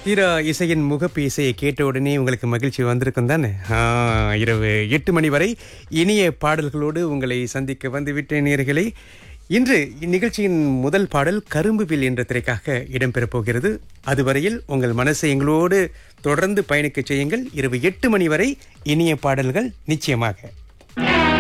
தீரா இசையின் முகப்பு இசையை கேட்ட உடனே உங்களுக்கு மகிழ்ச்சி வந்திருக்கும் தானே? இரவு 8 மணி வரை இனிய பாடல்களோடு உங்களை சந்திக்க வந்துவிட்டேன் நேயர்களே. இன்று இந்நிகழ்ச்சியின் முதல் பாடல் கரும்புவில் என்ற திரைக்காக இடம்பெறப் போகிறது. அதுவரையில் உங்கள் மனசை எங்களோடு தொடர்ந்து பயணிக்க செய்யுங்கள். இரவு 8 மணி வரை இனிய பாடல்கள் நிச்சயமாக.